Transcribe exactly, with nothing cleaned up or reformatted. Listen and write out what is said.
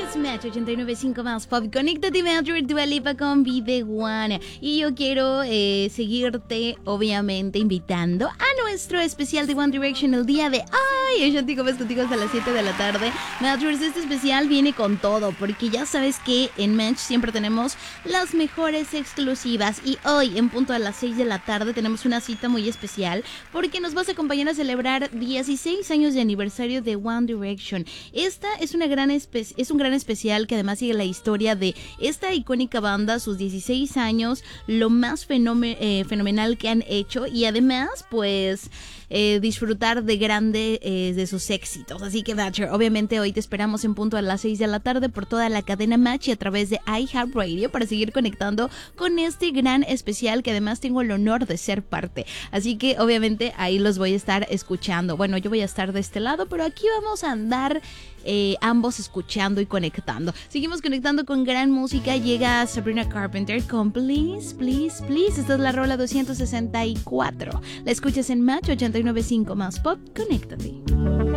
es Match ochenta y nueve punto cinco más Pop. Conéctate, Match, Dua Lipa con Be The One. Y yo quiero eh, seguirte, obviamente, invitando a nuestro especial de One Direction el día de hoy. Yo Shanti Gómez contigo hasta las siete de la tarde. Matchers, este especial viene con todo, porque ya sabes que en Match siempre tenemos las mejores exclusivas. Y hoy, en punto a las seis de la tarde, tenemos una cita muy especial, porque nos vas a acompañar a celebrar dieciséis años de aniversario de One Direction. Esta es una gran espe- es un gran especial que además sigue la historia de esta icónica banda, sus dieciséis años, lo más fenome- eh, fenomenal que han hecho, y además pues eh, disfrutar de grande eh, de sus éxitos. Así que Matcher, obviamente hoy te esperamos en punto a las seis de la tarde por toda la cadena Match y a través de iHeartRadio para seguir conectando con este gran especial que además tengo el honor de ser parte. Así que obviamente ahí los voy a estar escuchando. Bueno, yo voy a estar de este lado, pero aquí vamos a andar Eh, ambos escuchando y conectando. Seguimos conectando con gran música. Llega Sabrina Carpenter con Please, Please, Please. Esta es la rola doscientos sesenta y cuatro. La escuchas en Match ochenta y nueve punto cinco más Pop. Conéctate.